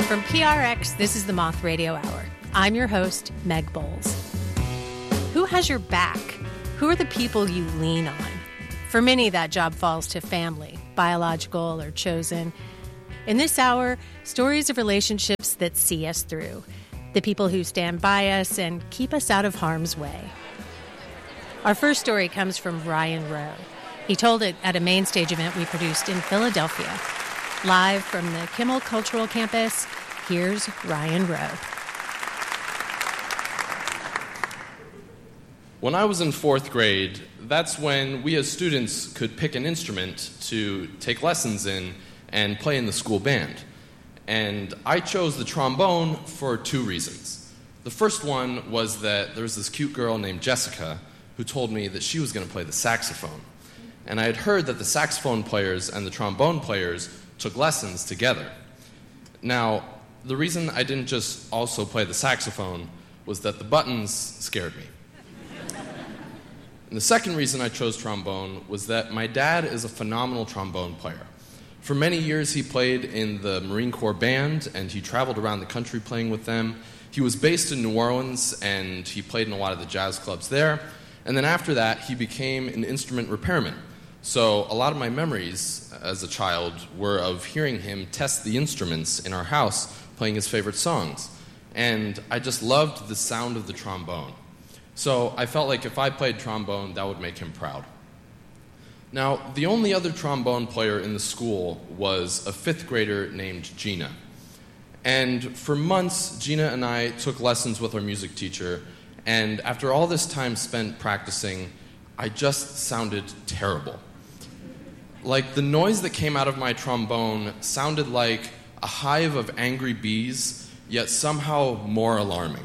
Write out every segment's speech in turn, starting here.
From PRX, this is the Moth Radio Hour. I'm your host, Meg Bowles. Who has your back? Who are the people you lean on? For many, that job falls to family, biological or chosen. In this hour, stories of relationships that see us through, the people who stand by us and keep us out of harm's way. Our first story comes from Ryan Rowe. He told it at a main stage event we produced in Philadelphia. Live from the Kimmel Cultural Campus, here's Ryan Rowe. When I was in fourth grade, that's when we as students could pick an instrument to take lessons in and play in the school band. And I chose the trombone for two reasons. The first one was that there was this cute girl named Jessica who told me that she was going to play the saxophone. And I had heard that the saxophone players and the trombone players took lessons together. Now, the reason I didn't just also play the saxophone was that the buttons scared me. And the second reason I chose trombone was that my dad is a phenomenal trombone player. For many years, he played in the Marine Corps band, and he traveled around the country playing with them. He was based in New Orleans, and he played in a lot of the jazz clubs there. And then after that, he became an instrument repairman. So a lot of my memories as a child were of hearing him test the instruments in our house, playing his favorite songs. And I just loved the sound of the trombone. So I felt like if I played trombone, that would make him proud. Now, the only other trombone player in the school was a fifth grader named Gina. And for months, Gina and I took lessons with our music teacher, and after all this time spent practicing, I just sounded terrible. Like, the noise that came out of my trombone sounded like a hive of angry bees, yet somehow more alarming.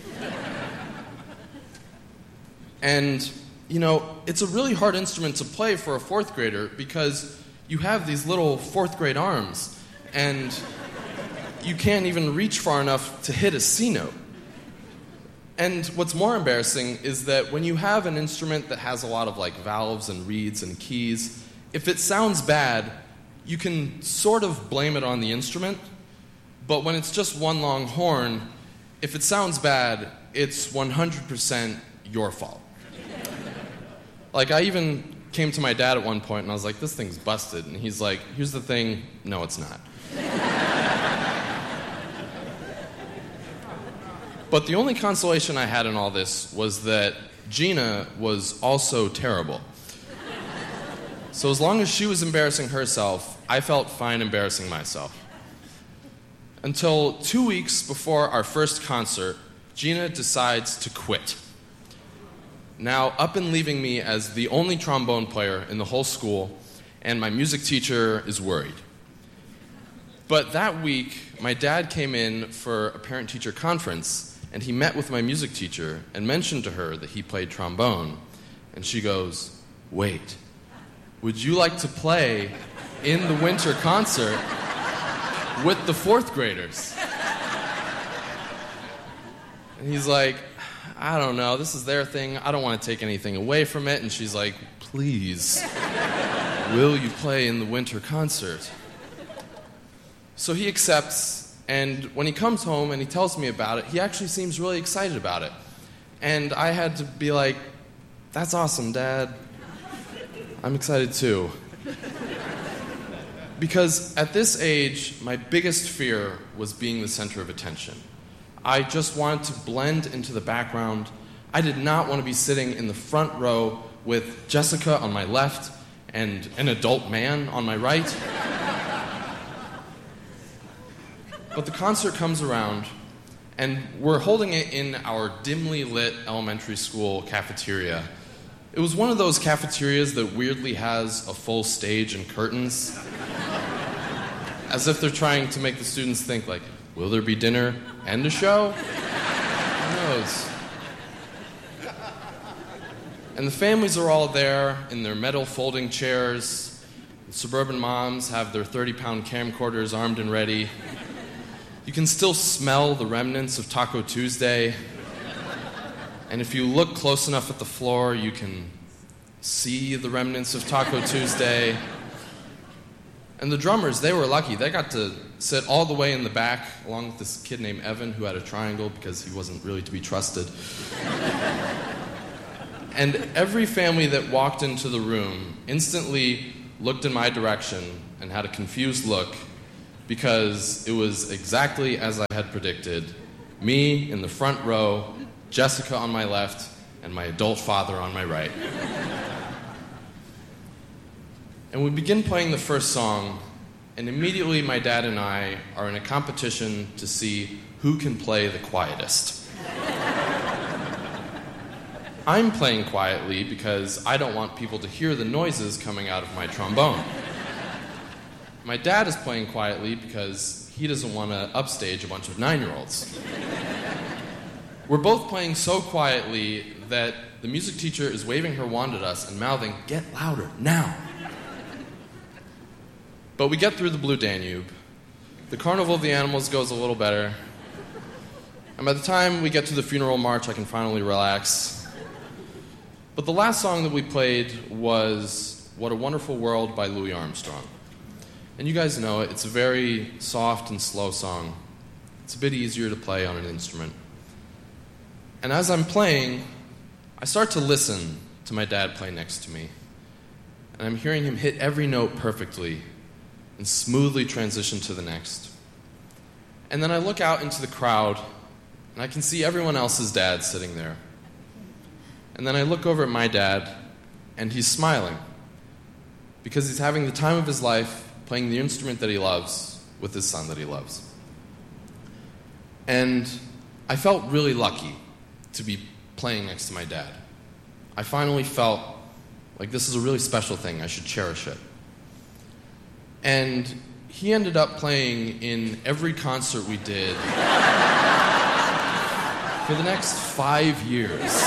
And, you know, it's a really hard instrument to play for a fourth grader because you have these little fourth grade arms, and you can't even reach far enough to hit a C note. And what's more embarrassing is that when you have an instrument that has a lot of like valves and reeds and keys, if it sounds bad, you can sort of blame it on the instrument, but when it's just one long horn, if it sounds bad, it's 100% your fault. Like, I even came to my dad at one point and I was like, this thing's busted. And he's like, here's the thing, no, it's not. But the only consolation I had in all this was that Gina was also terrible. So as long as she was embarrassing herself, I felt fine embarrassing myself. Until 2 weeks before our first concert, Gina decides to quit. Now, up and leaving me as the only trombone player in the whole school, and my music teacher is worried. But that week, my dad came in for a parent-teacher conference, and he met with my music teacher and mentioned to her that he played trombone. And she goes, "Wait, would you like to play in the winter concert with the fourth graders?" And he's like, "I don't know, this is their thing. I don't want to take anything away from it." And she's like, "Please, will you play in the winter concert?" So he accepts, and when he comes home and he tells me about it, he actually seems really excited about it. And I had to be like, "That's awesome, Dad. I'm excited too." Because at this age, my biggest fear was being the center of attention. I just wanted to blend into the background. I did not want to be sitting in the front row with Jessica on my left and an adult man on my right. But the concert comes around, and we're holding it in our dimly lit elementary school cafeteria. It was one of those cafeterias that weirdly has a full stage and curtains, as if they're trying to make the students think, like, will there be dinner and a show? Who knows? And the families are all there in their metal folding chairs. The suburban moms have their 30-pound camcorders armed and ready. You can still smell the remnants of Taco Tuesday. And if you look close enough at the floor, you can see the remnants of Taco Tuesday. And the drummers, they were lucky. They got to sit all the way in the back along with this kid named Evan who had a triangle because he wasn't really to be trusted. And every family that walked into the room instantly looked in my direction and had a confused look because it was exactly as I had predicted. Me in the front row, Jessica on my left, and my adult father on my right. And we begin playing the first song, and immediately my dad and I are in a competition to see who can play the quietest. I'm playing quietly because I don't want people to hear the noises coming out of my trombone. My dad is playing quietly because he doesn't want to upstage a bunch of 9-year-olds. We're both playing so quietly that the music teacher is waving her wand at us and mouthing, "Get louder, now!" But we get through the Blue Danube. The Carnival of the Animals goes a little better. And by the time we get to the funeral march, I can finally relax. But the last song that we played was What a Wonderful World by Louis Armstrong. And you guys know it. It's a very soft and slow song. It's a bit easier to play on an instrument. And as I'm playing, I start to listen to my dad play next to me. And I'm hearing him hit every note perfectly and smoothly transition to the next. And then I look out into the crowd, and I can see everyone else's dad sitting there. And then I look over at my dad, and he's smiling because he's having the time of his life playing the instrument that he loves with his son that he loves. And I felt really lucky to be playing next to my dad. I finally felt like this is a really special thing. I should cherish it. And he ended up playing in every concert we did for the next 5 years.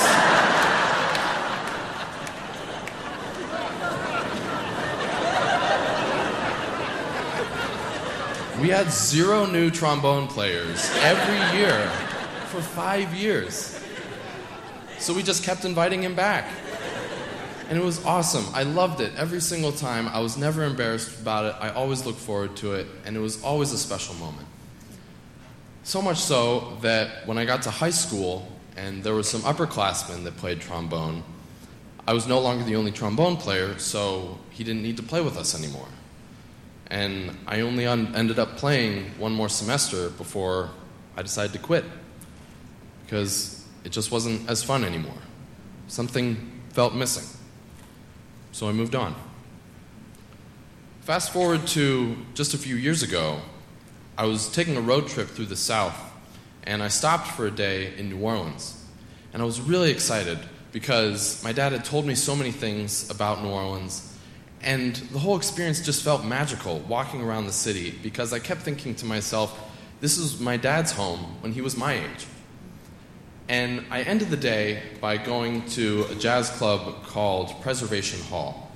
We had 0 new trombone players every year for 5 years. So we just kept inviting him back. And it was awesome. I loved it every single time. I was never embarrassed about it. I always looked forward to it, and it was always a special moment. So much so that when I got to high school and there were some upperclassmen that played trombone, I was no longer the only trombone player, so he didn't need to play with us anymore. And I only ended up playing 1 more semester before I decided to quit because it just wasn't as fun anymore. Something felt missing. So I moved on. Fast forward to just a few years ago, I was taking a road trip through the South, and I stopped for a day in New Orleans. And I was really excited because my dad had told me so many things about New Orleans, and the whole experience just felt magical walking around the city because I kept thinking to myself, this is my dad's home when he was my age. And I ended the day by going to a jazz club called Preservation Hall.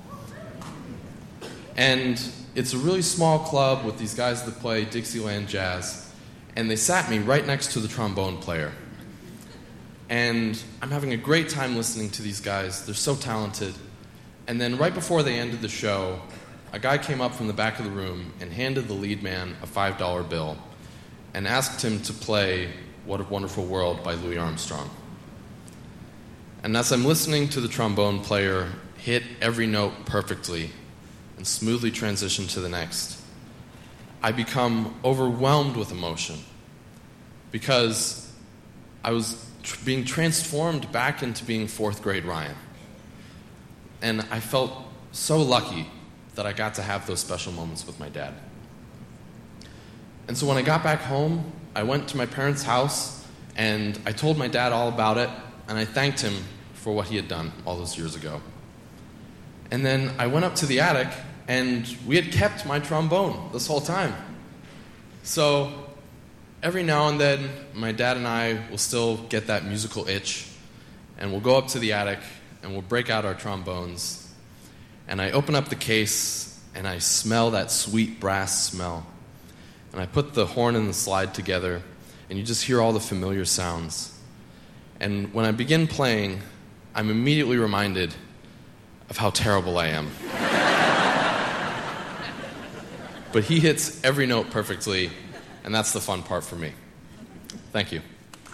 And it's a really small club with these guys that play Dixieland jazz. And they sat me right next to the trombone player. And I'm having a great time listening to these guys. They're so talented. And then right before they ended the show, a guy came up from the back of the room and handed the lead man a $5 bill and asked him to play What a Wonderful World by Louis Armstrong. And as I'm listening to the trombone player hit every note perfectly and smoothly transition to the next, I become overwhelmed with emotion because I was being transformed back into being 4th grade Ryan. And I felt so lucky that I got to have those special moments with my dad. And so when I got back home, I went to my parents' house, and I told my dad all about it, and I thanked him for what he had done all those years ago. And then I went up to the attic, and we had kept my trombone this whole time. So every now and then, my dad and I will still get that musical itch, and we'll go up to the attic, and we'll break out our trombones. And I open up the case, and I smell that sweet brass smell. And I put the horn and the slide together, and you just hear all the familiar sounds. And when I begin playing, I'm immediately reminded of how terrible I am. but he hits every note perfectly, and that's the fun part for me. Thank you.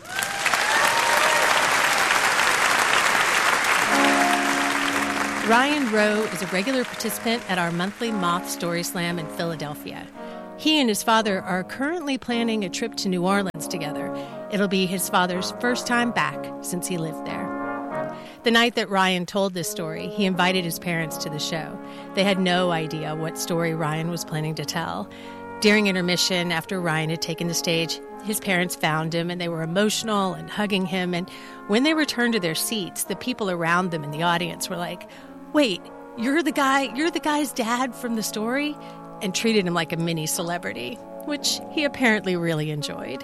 Ryan Rowe is a regular participant at our monthly Moth Story Slam in Philadelphia. He and his father are currently planning a trip to New Orleans together. It'll be his father's first time back since he lived there. The night that Ryan told this story, he invited his parents to the show. They had no idea what story Ryan was planning to tell. During intermission, after Ryan had taken the stage, his parents found him and they were emotional and hugging him. And when they returned to their seats, the people around them in the audience were like, "Wait, you're the guy's dad from the story?" And treated him like a mini celebrity, which he apparently really enjoyed.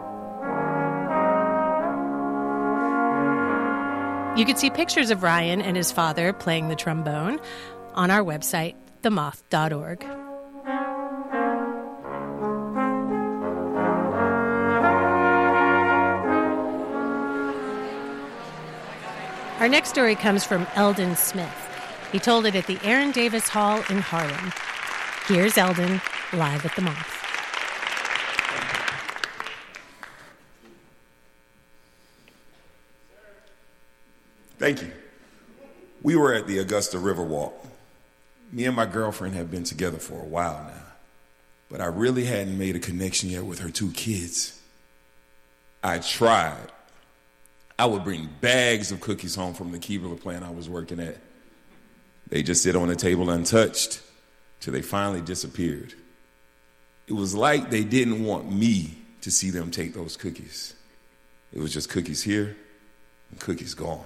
You can see pictures of Ryan and his father playing the trombone on our website, themoth.org. Our next story comes from Eldon Smith. He told it at the Aaron Davis Hall in Harlem. Here's Eldon, live at the Moth. Thank you. We were at the Augusta Riverwalk. Me and my girlfriend have been together for a while now, but I really hadn't made a connection yet with her two kids. I tried. I would bring bags of cookies home from the Keebler plant I was working at. They just sit on the table untouched till they finally disappeared. It was like they didn't want me to see them take those cookies. It was just cookies here and cookies gone.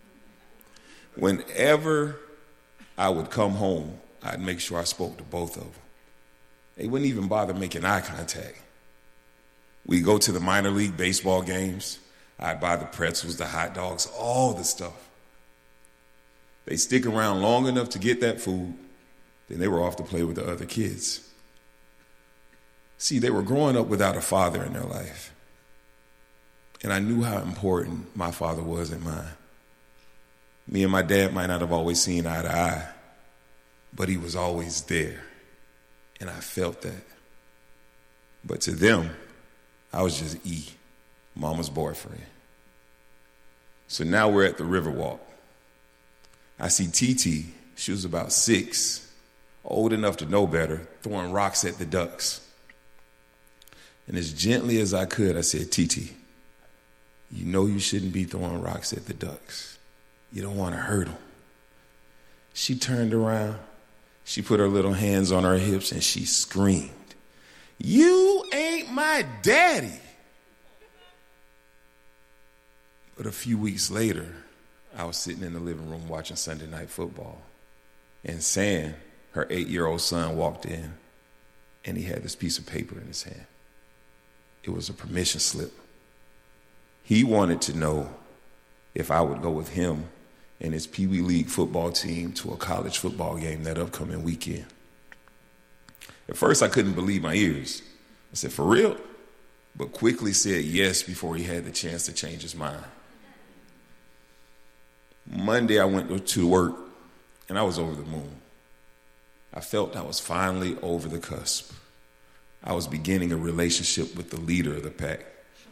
Whenever I would come home, I'd make sure I spoke to both of them. They wouldn't even bother making eye contact. We'd go to the minor league baseball games. I'd buy the pretzels, the hot dogs, all the stuff. They stick around long enough to get that food, then they were off to play with the other kids. See, they were growing up without a father in their life. And I knew how important my father was in mine. Me and my dad might not have always seen eye to eye, but he was always there. And I felt that. But to them, I was just E, mama's boyfriend. So now we're at the Riverwalk. I see TT, she was about 6, old enough to know better, throwing rocks at the ducks. And as gently as I could, I said, "TT, you know you shouldn't be throwing rocks at the ducks. You don't want to hurt them." She turned around, she put her little hands on her hips, and she screamed, "You ain't my daddy." But a few weeks later, I was sitting in the living room watching Sunday Night Football, and Sam, her 8-year-old son, walked in, and he had this piece of paper in his hand. It was a permission slip. He wanted to know if I would go with him and his Pee Wee League football team to a college football game that upcoming weekend. At first, I couldn't believe my ears. I said, "For real?" But quickly said yes before he had the chance to change his mind. Monday, I went to work, and I was over the moon. I felt I was finally over the cusp. I was beginning a relationship with the leader of the pack.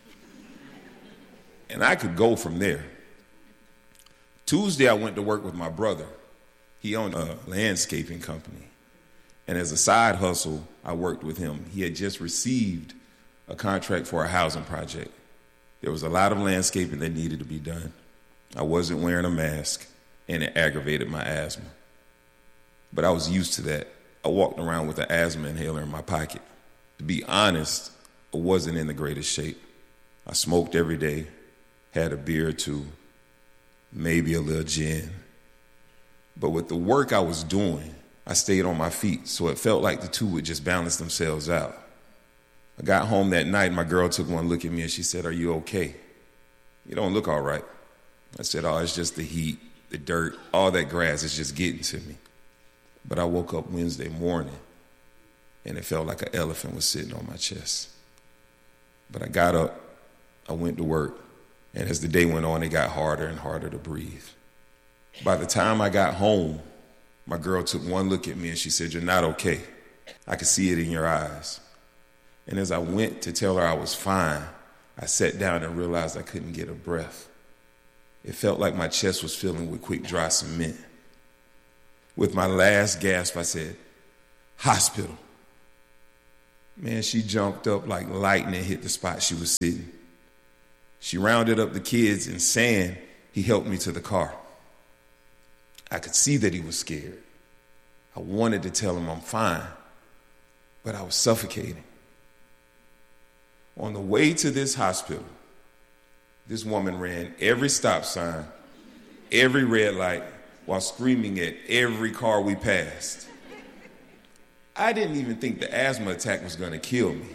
And I could go from there. Tuesday, I went to work with my brother. He owned a landscaping company. And as a side hustle, I worked with him. He had just received a contract for a housing project. There was a lot of landscaping that needed to be done. I wasn't wearing a mask, and it aggravated my asthma. But I was used to that. I walked around with an asthma inhaler in my pocket. To be honest, I wasn't in the greatest shape. I smoked every day, had a beer or two, maybe a little gin. But with the work I was doing, I stayed on my feet, so it felt like the two would just balance themselves out. I got home that night, and my girl took one look at me, and she said, "Are you okay? You don't look all right." I said, "Oh, it's just the heat, the dirt, all that grass is just getting to me." But I woke up Wednesday morning, and it felt like an elephant was sitting on my chest. But I got up, I went to work, and as the day went on, it got harder and harder to breathe. By the time I got home, my girl took one look at me, and she said, "You're not okay." I could see it in your eyes. And as I went to tell her I was fine, I sat down and realized I couldn't get a breath. It felt like my chest was filling with quick, dry cement. With my last gasp, I said, "Hospital." Man, she jumped up like lightning, hit the spot she was sitting. She rounded up the kids, and saying he helped me to the car. I could see that he was scared. I wanted to tell him I'm fine, but I was suffocating. On the way to this hospital, this woman ran every stop sign, every red light, while screaming at every car we passed. I didn't even think the asthma attack was going to kill me.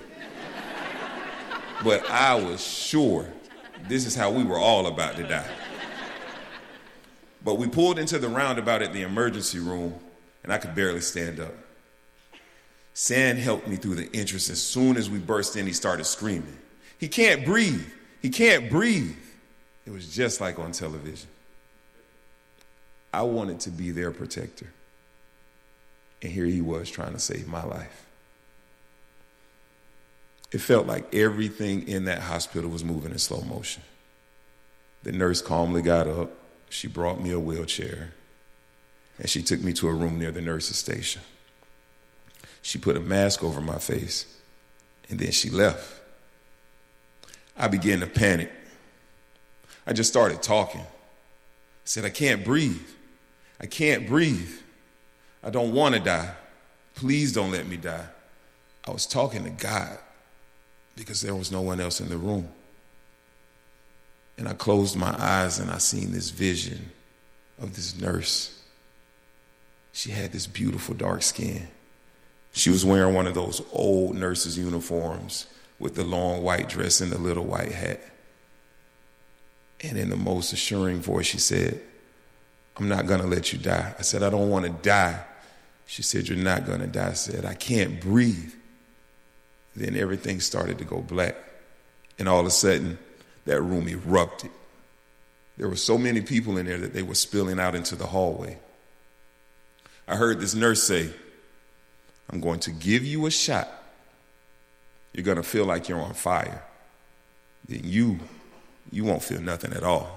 But I was sure this is how we were all about to die. But we pulled into the roundabout at the emergency room, and I could barely stand up. San helped me through the entrance. As soon as we burst in, he started screaming, "He can't breathe! He can't breathe!" It was just like on television. I wanted to be their protector. And here he was trying to save my life. It felt like everything in that hospital was moving in slow motion. The nurse calmly got up. She brought me a wheelchair, and she took me to a room near the nurse's station. She put a mask over my face, and then she left. I began to panic. I just started talking. I said, "I can't breathe. I can't breathe. I don't want to die. Please don't let me die." I was talking to God because there was no one else in the room. And I closed my eyes and I seen this vision of this nurse. She had this beautiful dark skin. She was wearing one of those old nurses' uniforms with the long white dress and the little white hat. And in the most assuring voice, she said, "I'm not going to let you die." I said, "I don't want to die." She said, "You're not going to die." I said, "I can't breathe." Then everything started to go black. And all of a sudden, that room erupted. There were so many people in there that they were spilling out into the hallway. I heard this nurse say, "I'm going to give you a shot. You're going to feel like you're on fire. Then you won't feel nothing at all."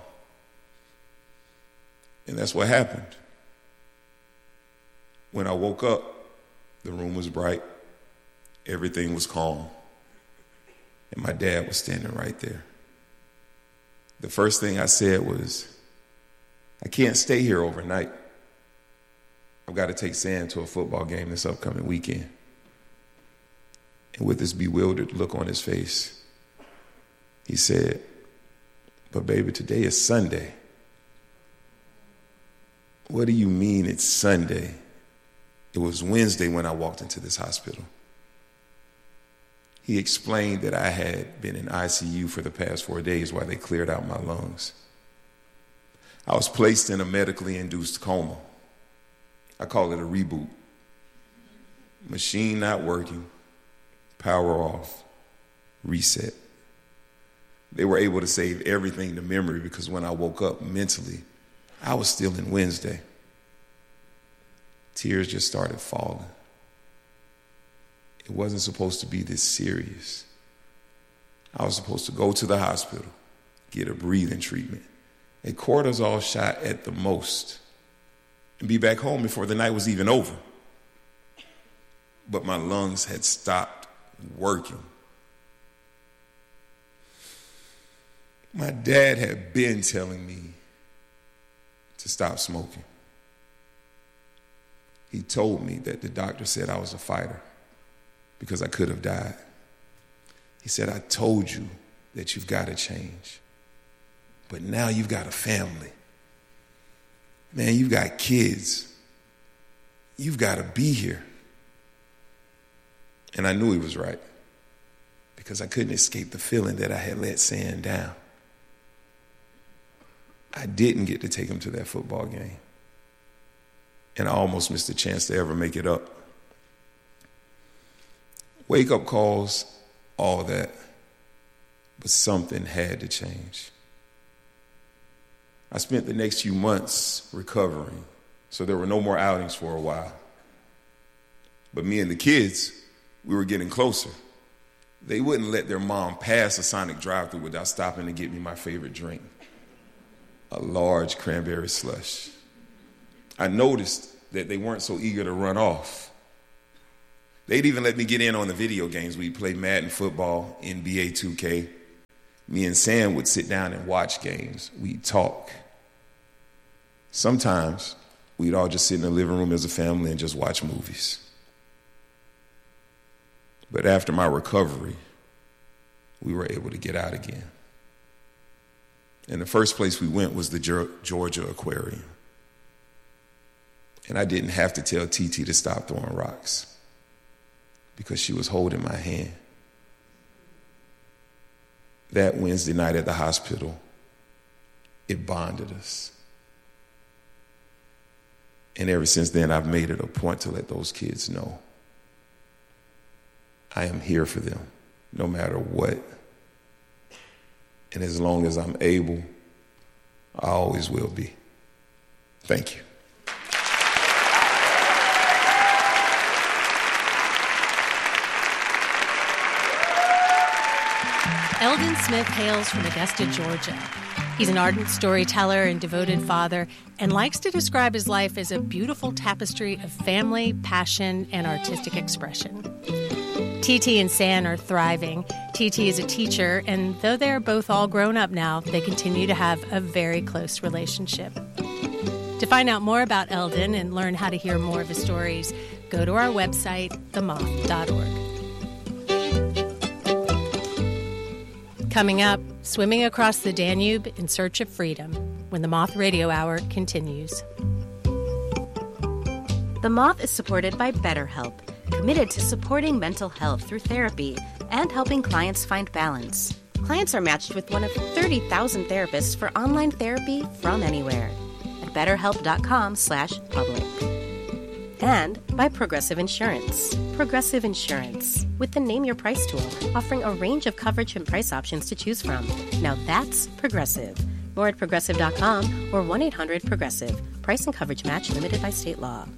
And that's what happened. When I woke up, the room was bright. Everything was calm. And my dad was standing right there. The first thing I said was, "I can't stay here overnight. I've got to take Sam to a football game this upcoming weekend." And with this bewildered look on his face, he said, "But baby, today is Sunday." "What do you mean it's Sunday?" It was Wednesday when I walked into this hospital. He explained that I had been in ICU for the past 4 days while they cleared out my lungs. I was placed in a medically induced coma. I call it a reboot. Machine not working, power off, reset. They were able to save everything to memory because when I woke up mentally, I was still in Wednesday. Tears just started falling. It wasn't supposed to be this serious. I was supposed to go to the hospital, get a breathing treatment, a cortisol shot at the most, and be back home before the night was even over. But my lungs had stopped working. My dad had been telling me to stop smoking. He told me that the doctor said I was a fighter because I could have died. He said, "I told you that you've got to change. But now you've got a family. Man, you've got kids. You've got to be here." And I knew he was right because I couldn't escape the feeling that I had let Sam down. I didn't get to take him to that football game. And I almost missed a chance to ever make it up. Wake-up calls, all that. But something had to change. I spent the next few months recovering, so there were no more outings for a while. But me and the kids, we were getting closer. They wouldn't let their mom pass a Sonic drive-thru without stopping to get me my favorite drink, a large cranberry slush. I noticed that they weren't so eager to run off. They'd even let me get in on the video games. We'd play Madden football, NBA 2K. Me and Sam would sit down and watch games. We'd talk. Sometimes we'd all just sit in the living room as a family and just watch movies. But after my recovery, we were able to get out again. And the first place we went was the Georgia Aquarium. And I didn't have to tell TT to stop throwing rocks because she was holding my hand. That Wednesday night at the hospital, it bonded us. And ever since then, I've made it a point to let those kids know I am here for them, no matter what. And as long as I'm able, I always will be. Thank you. Eldon Smith hails from Augusta, Georgia. He's an ardent storyteller and devoted father and likes to describe his life as a beautiful tapestry of family, passion, and artistic expression. TT and San are thriving. TT is a teacher, and though they are both all grown up now, they continue to have a very close relationship. To find out more about Eldon and learn how to hear more of his stories, go to our website, themoth.org. Coming up, swimming across the Danube in search of freedom when the Moth Radio Hour continues. The Moth is supported by BetterHelp, committed to supporting mental health through therapy and helping clients find balance. Clients are matched with one of 30,000 therapists for online therapy from anywhere at betterhelp.com/public. And by Progressive Insurance. Progressive Insurance, with the Name Your Price tool, offering a range of coverage and price options to choose from. Now that's Progressive. More at progressive.com or 1-800-PROGRESSIVE. Price and coverage match limited by state law.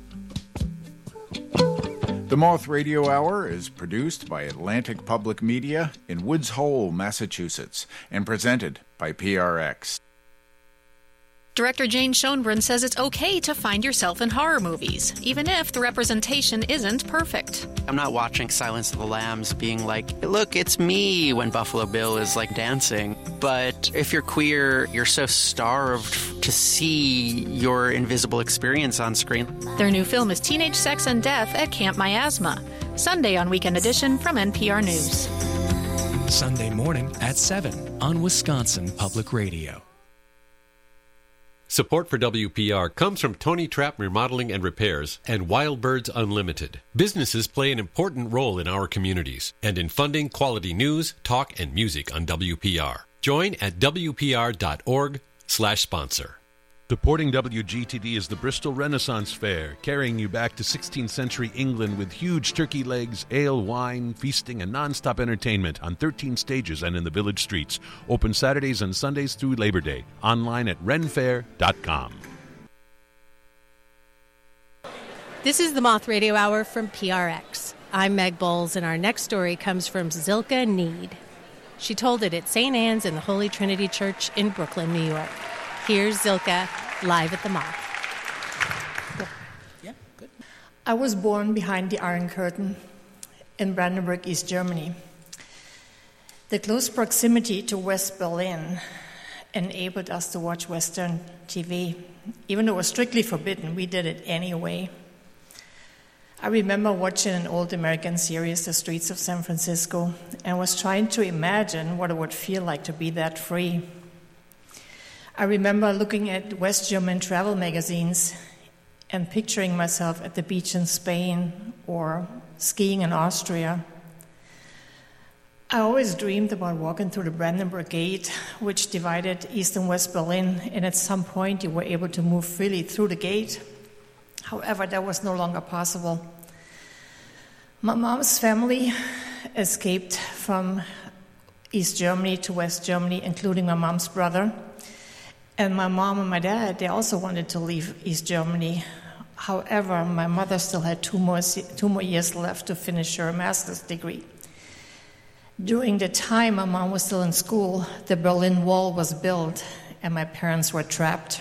The Moth Radio Hour is produced by Atlantic Public Media in Woods Hole, Massachusetts, and presented by PRX. Director Jane Schoenbrunn says it's okay to find yourself in horror movies, even if the representation isn't perfect. I'm not watching Silence of the Lambs being like, look, it's me, when Buffalo Bill is like dancing. But if you're queer, you're so starved to see your invisible experience on screen. Their new film is Teenage Sex and Death at Camp Miasma, Sunday on Weekend Edition from NPR News. Sunday morning at 7 on Wisconsin Public Radio. Support for WPR comes from Tony Trapp Remodeling and Repairs and Wild Birds Unlimited. Businesses play an important role in our communities and in funding quality news, talk, and music on WPR. Join at WPR.org/sponsor. Supporting WGTD is the Bristol Renaissance Fair, carrying you back to 16th century England with huge turkey legs, ale, wine, feasting, and non-stop entertainment on 13 stages and in the village streets. Open Saturdays and Sundays through Labor Day. Online at renfair.com. This is the Moth Radio Hour from PRX. I'm Meg Bowles, and our next story comes from Zilka Need. She told it at St. Anne's in the Holy Trinity Church in Brooklyn, New York. Here's Zilka, live at the Moth. Yeah, good. I was born behind the Iron Curtain in Brandenburg, East Germany. The close proximity to West Berlin enabled us to watch Western TV. Even though it was strictly forbidden, we did it anyway. I remember watching an old American series, The Streets of San Francisco, and was trying to imagine what it would feel like to be that free. I remember looking at West German travel magazines and picturing myself at the beach in Spain or skiing in Austria. I always dreamed about walking through the Brandenburg Gate, which divided East and West Berlin, and at some point you were able to move freely through the gate. However, that was no longer possible. My mom's family escaped from East Germany to West Germany, including my mom's brother. And my mom and my dad, they also wanted to leave East Germany. However, my mother still had two more years left to finish her master's degree. During the time my mom was still in school, the Berlin Wall was built, and my parents were trapped.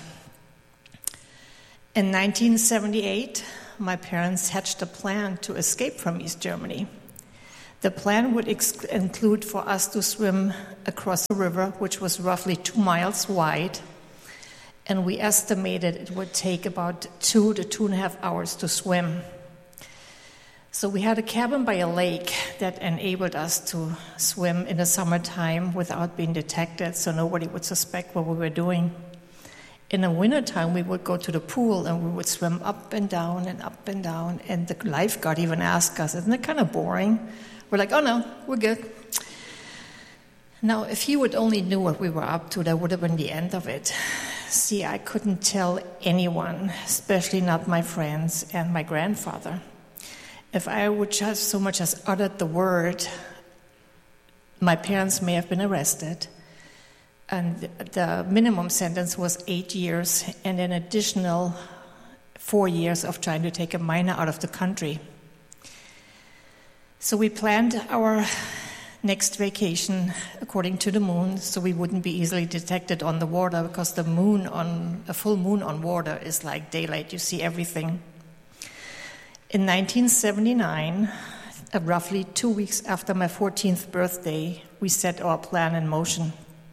In 1978, my parents hatched a plan to escape from East Germany. The plan would include for us to swim across the river, which was roughly 2 miles wide, and we estimated it would take about 2 to 2.5 hours to swim. So we had a cabin by a lake that enabled us to swim in the summertime without being detected, so nobody would suspect what we were doing. In the wintertime, we would go to the pool and we would swim up and down and up and down, and the lifeguard even asked us, "Isn't it kind of boring?" We're like, "Oh no, we're good." Now, if he would only knew what we were up to, that would have been the end of it. See, I couldn't tell anyone, especially not my friends and my grandfather. If I would just so much as uttered the word, my parents may have been arrested, and the minimum sentence was 8 years and an additional 4 years of trying to take a minor out of the country. So we planned our next vacation according to the moon, so we wouldn't be easily detected on the water, because a full moon on water is like daylight. You see everything. In 1979, roughly 2 weeks after my 14th birthday, we set our plan in motion.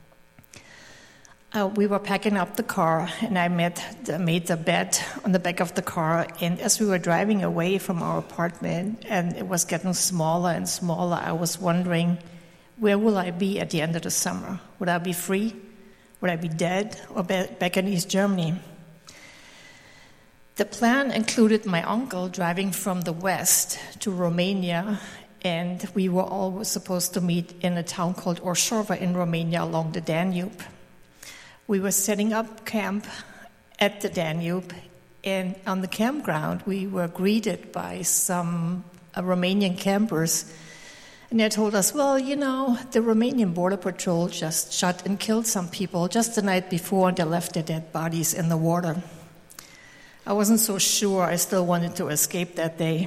We were packing up the car, and I made the bed on the back of the car. And as we were driving away from our apartment, and it was getting smaller and smaller, I was wondering, where will I be at the end of the summer? Would I be free? Would I be dead? Or back in East Germany? The plan included my uncle driving from the west to Romania, and we were all supposed to meet in a town called Orshova in Romania along the Danube. We were setting up camp at the Danube, and on the campground we were greeted by some Romanian campers, and they told us, well, you know, the Romanian Border Patrol just shot and killed some people just the night before, and they left their dead bodies in the water. I wasn't so sure. I still wanted to escape that day.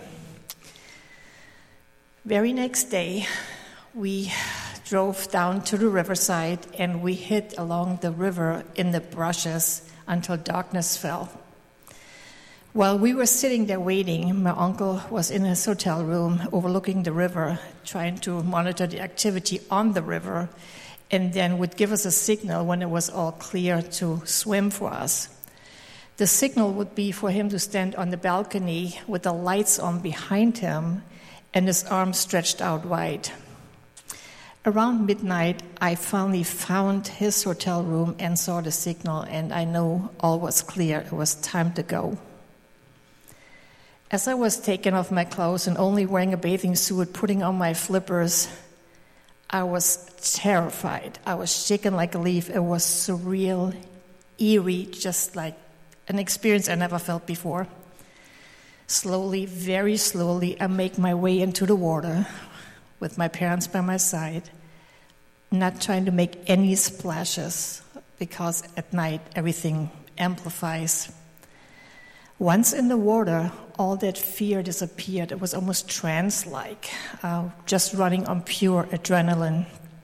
Very next day, we drove down to the riverside, and we hid along the river in the brushes until darkness fell. While we were sitting there waiting, my uncle was in his hotel room overlooking the river, trying to monitor the activity on the river, and then would give us a signal when it was all clear to swim for us. The signal would be for him to stand on the balcony with the lights on behind him and his arms stretched out wide. Around midnight, I finally found his hotel room and saw the signal, and I knew all was clear. It was time to go. As I was taking off my clothes and only wearing a bathing suit, putting on my flippers, I was terrified. I was shaken like a leaf. It was surreal, eerie, just like an experience I never felt before. Slowly, very slowly, I make my way into the water with my parents by my side, not trying to make any splashes, because at night everything amplifies. Once in the water, all that fear disappeared. It was almost trance-like, just running on pure adrenaline.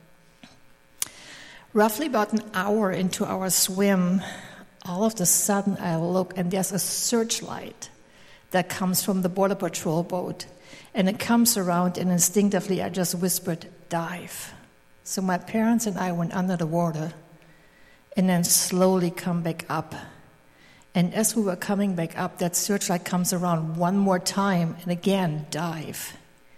Roughly about an hour into our swim, all of a sudden I look, and there's a searchlight that comes from the Border Patrol boat. And it comes around, and instinctively I just whispered, "Dive." So my parents and I went under the water and then slowly come back up. And as we were coming back up, that searchlight comes around one more time, and again, "Dive."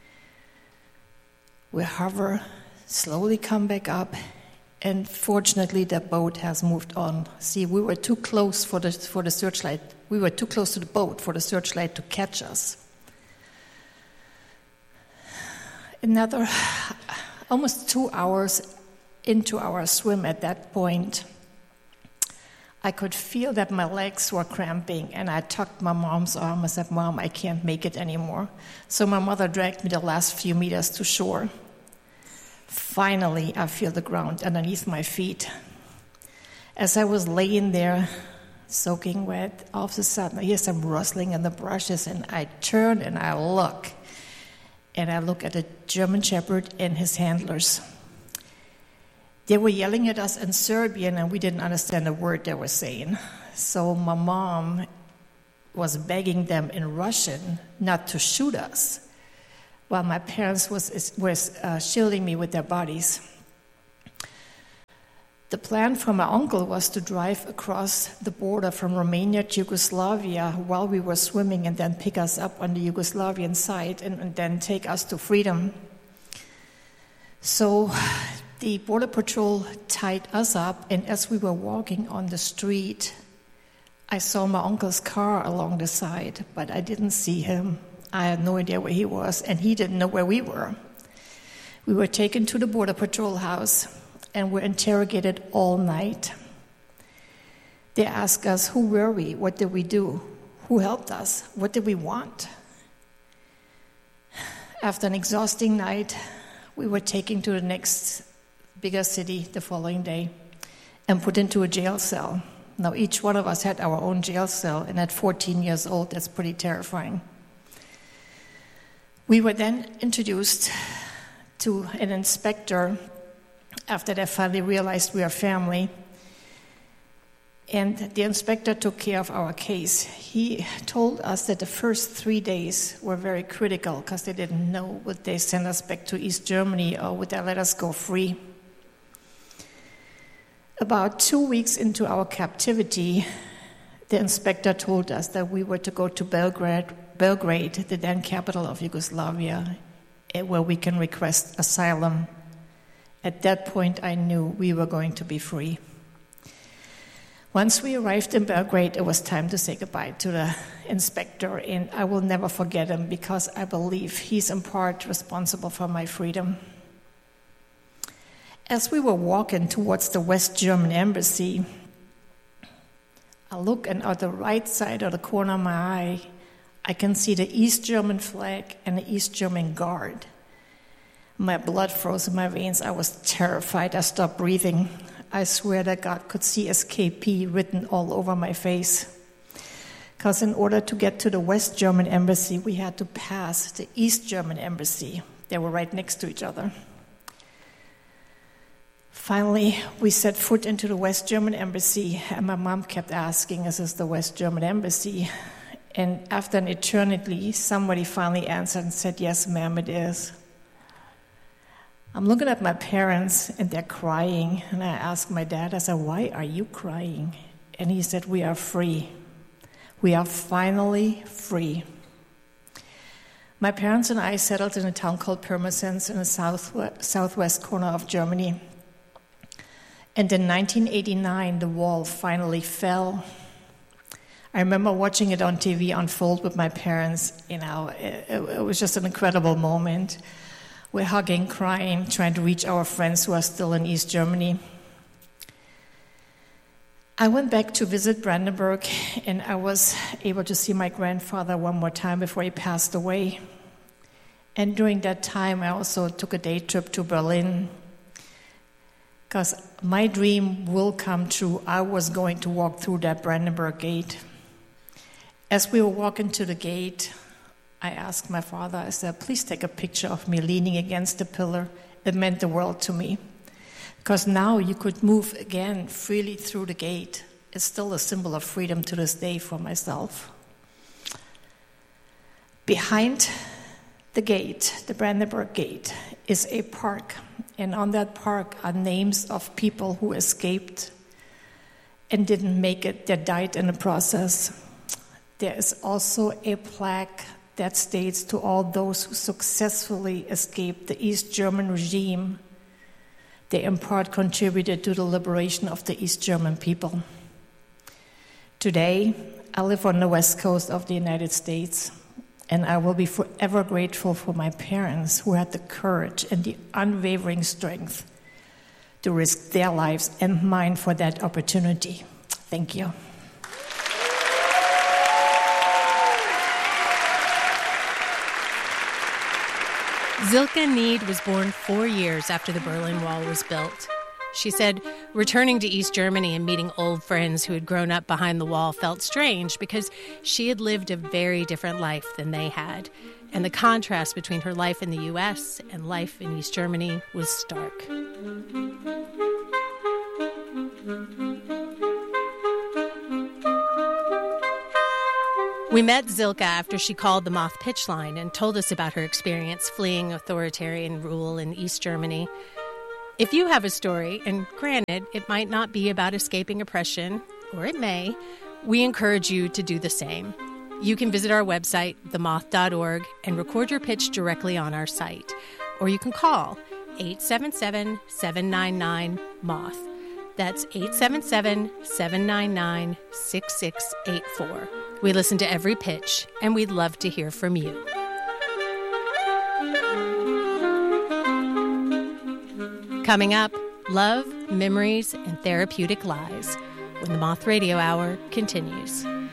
We hover, slowly come back up, and fortunately the boat has moved on. See, we were too close for the searchlight. We were too close to the boat for the searchlight to catch us. Another almost 2 hours into our swim at that point, I could feel that my legs were cramping, and I tucked my mom's arm. I said, "Mom, I can't make it anymore." So my mother dragged me the last few meters to shore. Finally, I feel the ground underneath my feet. As I was laying there, soaking wet. All of a sudden, I hear some rustling in the brushes, and I turn and I look. And I look at a German Shepherd and his handlers. They were yelling at us in Serbian, and we didn't understand a word they were saying. So my mom was begging them in Russian not to shoot us, while my parents was shielding me with their bodies. The plan for my uncle was to drive across the border from Romania to Yugoslavia while we were swimming and then pick us up on the Yugoslavian side and then take us to freedom. So the Border Patrol tied us up, and as we were walking on the street, I saw my uncle's car along the side, but I didn't see him. I had no idea where he was, and he didn't know where we were. We were taken to the Border Patrol house and were interrogated all night. They asked us, who were we? What did we do? Who helped us? What did we want? After an exhausting night, we were taken to the next bigger city the following day and put into a jail cell. Now, each one of us had our own jail cell, and at 14 years old, that's pretty terrifying. We were then introduced to an inspector after they finally realized we are family, and the inspector took care of our case. He told us that the first 3 days were very critical because they didn't know would they send us back to East Germany or would they let us go free. About 2 weeks into our captivity, the inspector told us that we were to go to Belgrade, the then capital of Yugoslavia, where we can request asylum. At that point, I knew we were going to be free. Once we arrived in Belgrade, it was time to say goodbye to the inspector, and I will never forget him because I believe he's in part responsible for my freedom. As we were walking towards the West German embassy, I look, and on the right side of the corner of my eye, I can see the East German flag and the East German guard. My blood froze in my veins. I was terrified. I stopped breathing. I swear that God could see SKP written all over my face. Because in order to get to the West German embassy, we had to pass the East German embassy. They were right next to each other. Finally, we set foot into the West German embassy, and my mom kept asking, is this the West German embassy? And after an eternity, somebody finally answered and said, yes, ma'am, it is. I'm looking at my parents, and they're crying, and I asked my dad, I said, why are you crying? And he said, we are free. We are finally free. My parents and I settled in a town called Pirmasens in the southwest corner of Germany. And in 1989, the wall finally fell. I remember watching it on TV unfold with my parents. It was just an incredible moment. We're hugging, crying, trying to reach our friends who are still in East Germany. I went back to visit Brandenburg, and I was able to see my grandfather one more time before he passed away. And during that time, I also took a day trip to Berlin, because my dream will come true. I was going to walk through that Brandenburg gate. As we were walking to the gate, I asked my father, I said, please take a picture of me leaning against the pillar. It meant the world to me. Because now you could move again freely through the gate. It's still a symbol of freedom to this day for myself. Behind the gate, the Brandenburg Gate, is a park. And on that park are names of people who escaped and didn't make it, that died in the process. There is also a plaque that states to all those who successfully escaped the East German regime, they in part contributed to the liberation of the East German people. Today, I live on the west coast of the United States, and I will be forever grateful for my parents who had the courage and the unwavering strength to risk their lives and mine for that opportunity. Thank you. Silke Need was born 4 years after the Berlin Wall was built. She said returning to East Germany and meeting old friends who had grown up behind the wall felt strange because she had lived a very different life than they had. And the contrast between her life in the U.S. and life in East Germany was stark. We met Zilka after she called the Moth pitch line and told us about her experience fleeing authoritarian rule in East Germany. If you have a story, and granted, it might not be about escaping oppression, or it may, we encourage you to do the same. You can visit our website, themoth.org, and record your pitch directly on our site. Or you can call 877-799-MOTH. That's 877-799-6684. We listen to every pitch, and we'd love to hear from you. Coming up, love, memories, and therapeutic lies when the Moth Radio Hour continues.